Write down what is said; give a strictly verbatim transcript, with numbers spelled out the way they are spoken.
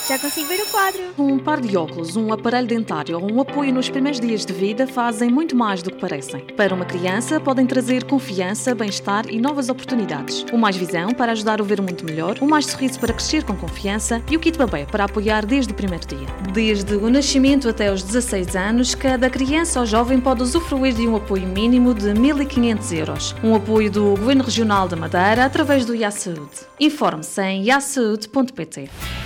Já consigo ver o quadro. Um par de óculos, um aparelho dentário ou um apoio nos primeiros dias de vida fazem muito mais do que parecem. Para uma criança, podem trazer confiança, bem-estar e novas oportunidades. O Mais Visão para ajudar a ver o mundo melhor, o Mais Sorriso para crescer com confiança e o Kit Bebé para apoiar desde o primeiro dia. Desde o nascimento até os dezasseis anos, cada criança ou jovem pode usufruir de um apoio mínimo de mil e quinhentos euros. Um apoio do Governo Regional da Madeira através do I A Saúde. Informe-se em i a saúde ponto pt.